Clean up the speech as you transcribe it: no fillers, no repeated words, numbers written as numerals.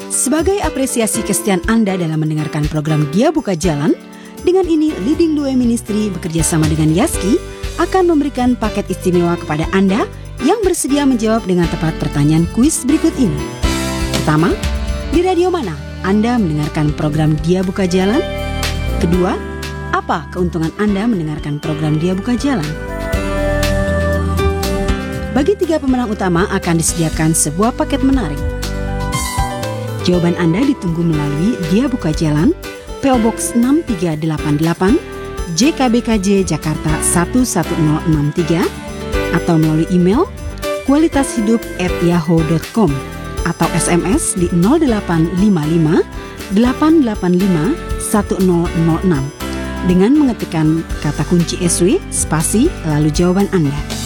Sebagai apresiasi kesetiaan Anda dalam mendengarkan program Dia Buka Jalan, dengan ini Leading Due Ministry bekerja sama dengan Yaski akan memberikan paket istimewa kepada Anda yang bersedia menjawab dengan tepat pertanyaan kuis berikut ini. Pertama, di radio mana Anda mendengarkan program Dia Buka Jalan? Kedua, apa keuntungan Anda mendengarkan program Dia Buka Jalan? Bagi 3 pemenang utama akan disediakan sebuah paket menarik. Jawaban Anda ditunggu melalui Dia Buka Jalan, PO Box 6388, JKBKJ Jakarta 11063, atau melalui email kualitashidup@yahoo.com atau SMS di 0855 885 1006 dengan mengetikkan kata kunci SW spasi lalu jawaban Anda.